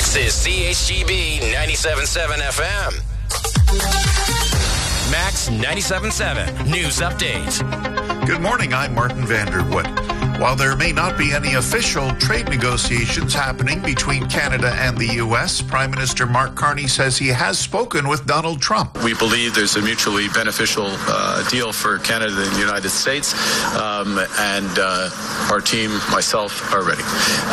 This is CHGB 97.7 FM. Max 97.7 News Update. Good morning, I'm Martin Vanderwood. While there may not be any official trade negotiations happening between Canada and the U.S., Prime Minister Mark Carney says he has spoken with Donald Trump. We believe there's a mutually beneficial deal for Canada and the United States, and our team, myself, are ready.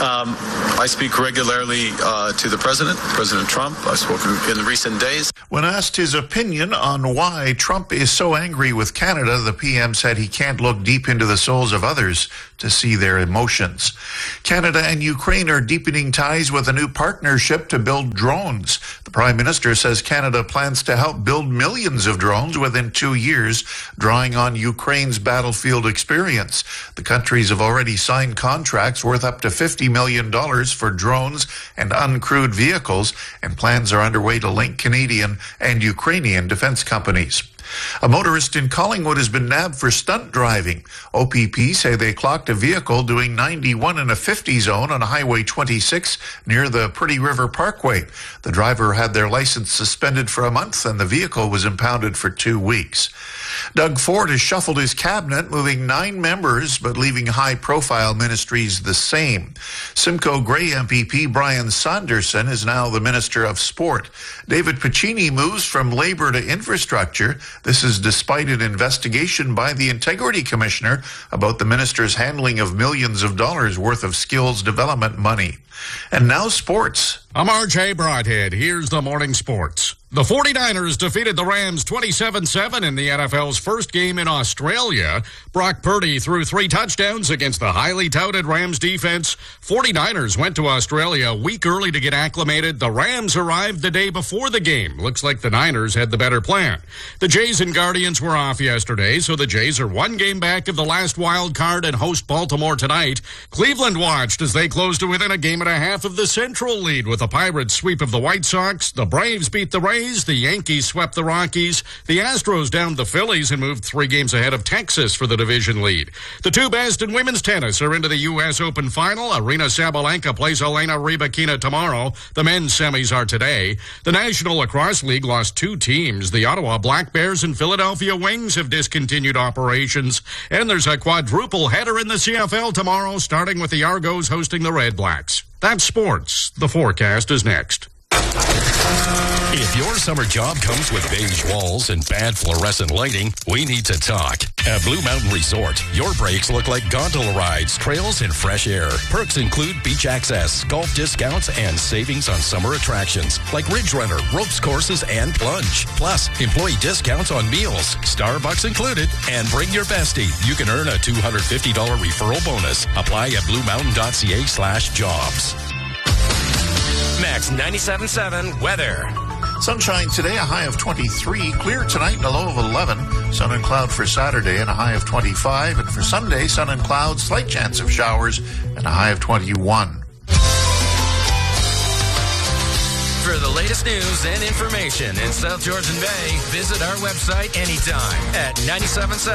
I speak regularly to the President Trump. I've spoken in recent days. When asked his opinion on why Trump is so angry with Canada, the PM said he can't look deep into the souls of others to see their emotions. Canada and Ukraine are deepening ties with a new partnership to build drones. The Prime Minister says Canada plans to help build millions of drones within 2 years, drawing on Ukraine's battlefield experience. The countries have already signed contracts worth up to $50 million for drones and uncrewed vehicles, and plans are underway to link Canadian and Ukrainian defense companies. A motorist in Collingwood has been nabbed for stunt driving. OPP say they clocked a vehicle doing 91 in a 50 zone on Highway 26 near the Pretty River Parkway. The driver had their license suspended for a month and the vehicle was impounded for 2 weeks. Doug Ford has shuffled his cabinet, moving 9 members but leaving high-profile ministries the same. Simcoe Grey MPP Brian Sanderson is now the Minister of Sport. David Piccini moves from Labour to Infrastructure. This is despite an investigation by the Integrity Commissioner about the minister's handling of millions of dollars worth of skills development money. And now sports. I'm RJ Broadhead. Here's the morning sports. The 49ers defeated the Rams 27-7 in the NFL's first game in Australia. Brock Purdy threw 3 touchdowns against the highly touted Rams defense. 49ers went to Australia a week early to get acclimated. The Rams arrived the day before the game. Looks like the Niners had the better plan. The Jays and Guardians were off yesterday, so the Jays are 1 game back of the last wild card and host Baltimore tonight. Cleveland watched as they closed to within a game and a half of the Central lead with a Pirates sweep of the White Sox. The Braves beat the Rays. The Yankees swept the Rockies. The Astros downed the Phillies and moved 3 games ahead of Texas for the division lead. The 2 best in women's tennis are into the U.S. Open final. Arina Sabalenka plays Elena Rybakina tomorrow. The men's semis are today. The National Lacrosse League lost 2 teams. The Ottawa Black Bears and Philadelphia Wings have discontinued operations. And there's a quadruple header in the CFL tomorrow, starting with the Argos hosting the Red Blacks. That's sports. The forecast is next. If your summer job comes with beige walls and bad fluorescent lighting, we need to talk. At Blue Mountain Resort, your breaks look like gondola rides, trails, and fresh air. Perks include beach access, golf discounts, and savings on summer attractions like Ridge Runner, ropes courses, and plunge. Plus, employee discounts on meals, Starbucks included, and bring your bestie. You can earn a $250 referral bonus. Apply at bluemountain.ca/jobs. Max 97.7 weather. Sunshine today, a high of 23. Clear tonight and a low of 11. Sun and cloud for Saturday and a high of 25. And for Sunday, sun and clouds, slight chance of showers and a high of 21. For the latest news and information in South Georgian Bay, visit our website anytime at 97.7